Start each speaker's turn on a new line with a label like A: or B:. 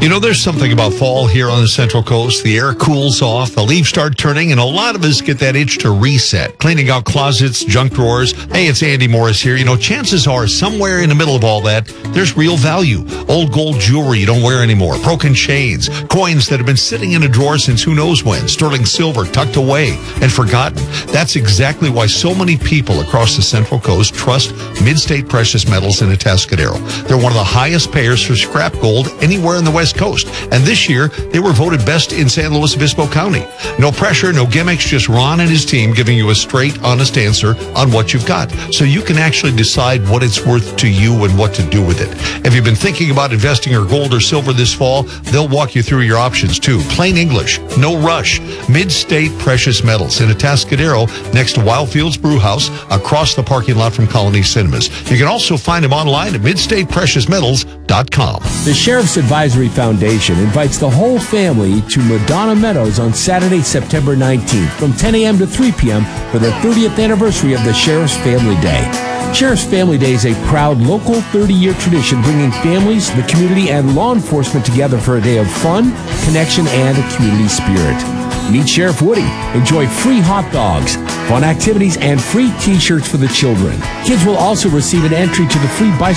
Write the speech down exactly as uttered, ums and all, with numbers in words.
A: You know, there's something about fall here on the Central Coast. The air cools off, the leaves start turning, and a lot of us get that itch to reset. Cleaning out closets, junk drawers. Hey, it's Andy Morris here. You know, chances are somewhere in the middle of all that, there's real value. Old gold jewelry you don't wear anymore. Broken chains. Coins that have been sitting in a drawer since who knows when. Sterling silver tucked away and forgotten. That's exactly why so many people across the Central Coast trust Mid-State Precious Metals in Atascadero. They're one of the highest payers for scrap gold anywhere in the West Coast. And this year, they were voted best in San Luis Obispo County. No pressure, no gimmicks, just Ron and his team giving you a straight, honest answer on what you've got. So you can actually decide what it's worth to you and what to do with it. If you've been thinking about investing your gold or silver this fall, they'll walk you through your options too. Plain English, no rush. Mid-State Precious Metals in Atascadero, next to Wildfields Brewhouse, across the parking lot from Colony Cinemas. You can also find them online at mid state precious metals dot com.
B: The Sheriff's Advisory Foundation invites the whole family to Madonna Meadows on Saturday, September nineteenth from ten a.m. to three p.m. for the thirtieth anniversary of the Sheriff's Family Day. Sheriff's Family Day is a proud local thirty-year tradition bringing families, the community, and law enforcement together for a day of fun, connection, and a community spirit. Meet Sheriff Woody. Enjoy free hot dogs, fun activities, and free T-shirts for the children. Kids will also receive an entry to the free bicycle